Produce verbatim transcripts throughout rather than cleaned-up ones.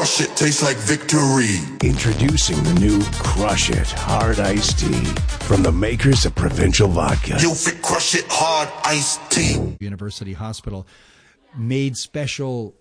crush it, tastes like victory. Introducing the new Crush It Hard Iced Tea from the makers of Provincial Vodka. You'll fit Crush It Hard Iced Tea. University Hospital made special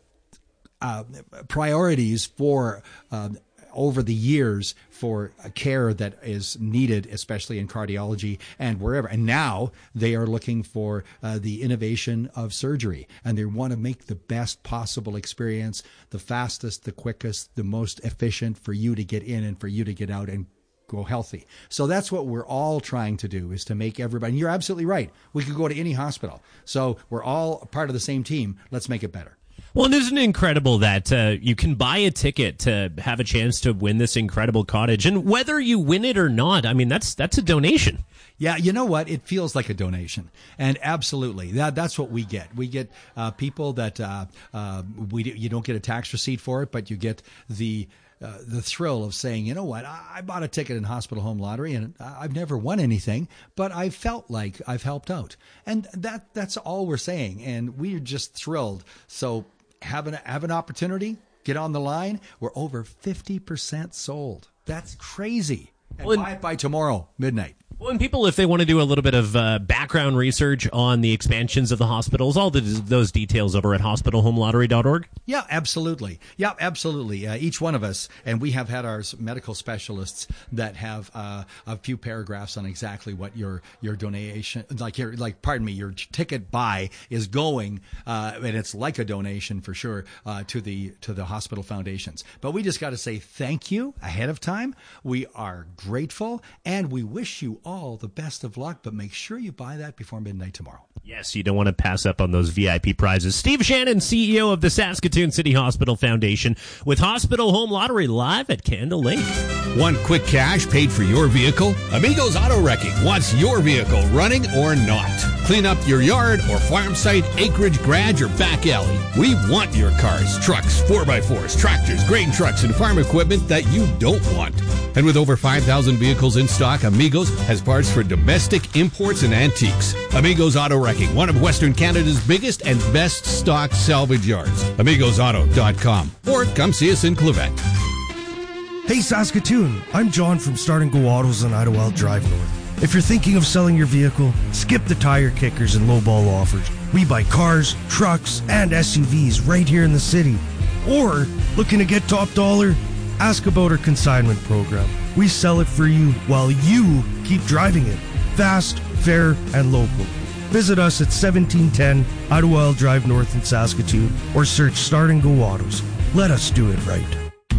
uh, priorities for uh, over the years for care that is needed, especially in cardiology and wherever. And now they are looking for uh, the innovation of surgery, and they want to make the best possible experience, the fastest, the quickest, the most efficient for you to get in and for you to get out and go healthy. So that's what we're all trying to do, is to make everybody, and you're absolutely right, we could go to any hospital. So we're all part of the same team. Let's make it better. Well, and isn't it incredible that uh, you can buy a ticket to have a chance to win this incredible cottage? And whether you win it or not, I mean, that's that's a donation. Yeah, you know what? It feels like a donation. And absolutely, that that's what we get. We get uh, people that uh, uh, we you don't get a tax receipt for it, but you get the Uh, the thrill of saying, you know what, I, I bought a ticket in Hospital Home Lottery and I've never won anything, but I felt like I've helped out. And that that's all we're saying. And we're just thrilled. So have an, have an opportunity, get on the line. We're over fifty percent sold. That's crazy. And well, buy it by tomorrow, midnight. Well, and people, if they want to do a little bit of uh, background research on the expansions of the hospitals, all the, those details over at hospital home lottery dot org. Yeah, absolutely. Yeah, absolutely. Uh, each one of us, and we have had our medical specialists that have uh, a few paragraphs on exactly what your your donation, like your like, pardon me, your ticket buy is going, uh, and it's like a donation for sure uh, to the to the hospital foundations. But we just got to say thank you ahead of time. We are grateful, and we wish you all all the best of luck, but make sure you buy that before midnight tomorrow. Yes, you don't want to pass up on those V I P prizes. Steve Shannon, C E O of the Saskatoon City Hospital Foundation, with Hospital Home Lottery live at Candle Lake. Want quick cash paid for your vehicle? Amigos Auto Wrecking wants your vehicle running or not. Clean up your yard or farm site, acreage, garage, or back alley. We want your cars, trucks, four by fours, tractors, grain trucks, and farm equipment that you don't want. And with over five thousand vehicles in stock, Amigos has parts for domestic, imports, and antiques. Amigos Auto Wrecking, one of Western Canada's biggest and best stock salvage yards. amigos auto dot com. Or come see us in Clevet. Hey Saskatoon, I'm John from Start and Go Autos on Idlewild Drive North. If you're thinking of selling your vehicle, skip the tire kickers and lowball offers. We buy cars, trucks, and S U Vs right here in the city. Or, looking to get top dollar? Ask about our consignment program. We sell it for you while you keep driving it. Fast, fair, and local. Visit us at seventeen ten Idlewild Drive North in Saskatoon or search Start and Go Autos. Let us do it right.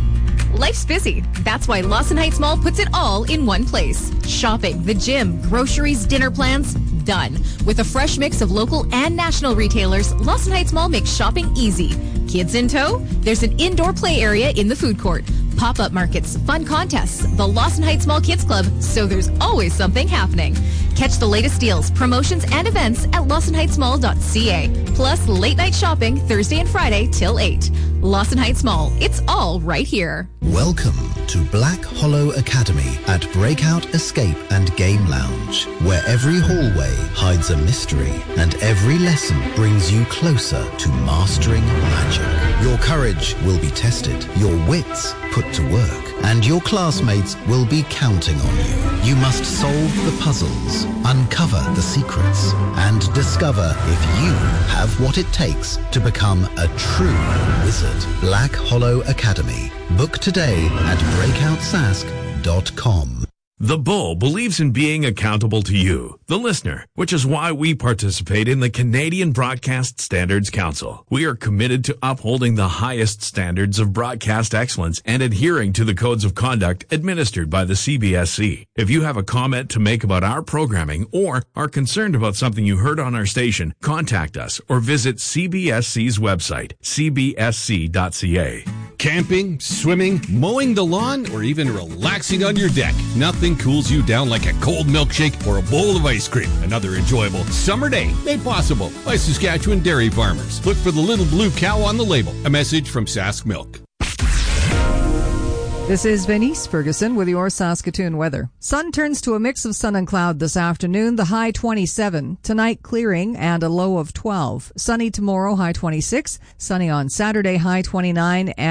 Life's busy. That's why Lawson Heights Mall puts it all in one place. Shopping, the gym, groceries, dinner plans, done. With a fresh mix of local and national retailers, Lawson Heights Mall makes shopping easy. Kids in tow? There's an indoor play area in the food court. Pop-up markets, fun contests, the Lawson Heights Mall Kids Club, so there's always something happening. Catch the latest deals, promotions, and events at lawson heights mall dot c a. Plus, late night shopping Thursday and Friday till eight. Lawson Heights Mall, it's all right here. Welcome to Black Hollow Academy at Breakout Escape and Game Lounge, where every hallway hides a mystery and every lesson brings you closer to mastering magic. Your courage will be tested, your wits put to work, and your classmates will be counting on you. You must solve the puzzles, uncover the secrets, and discover if you have what it takes to become a true wizard. Black Hollow Academy. Book today at breakout sask dot com. The Bull believes in being accountable to you, the listener, which is why we participate in the Canadian Broadcast Standards Council. We are committed to upholding the highest standards of broadcast excellence and adhering to the codes of conduct administered by the C B S C. If you have a comment to make about our programming or are concerned about something you heard on our station, contact us or visit C B S C's website, c b s c dot c a. Camping, swimming, mowing the lawn, or even relaxing on your deck. Nothing cools you down like a cold milkshake or a bowl of ice cream. Another enjoyable summer day made possible by Saskatchewan dairy farmers. Look for the little blue cow on the label. A message from Sask Milk. This is Venice Ferguson with your Saskatoon weather. Sun turns to a mix of sun and cloud this afternoon, the high twenty-seven. Tonight clearing and a low of twelve. Sunny tomorrow, high twenty-six. Sunny on Saturday, high twenty-nine. And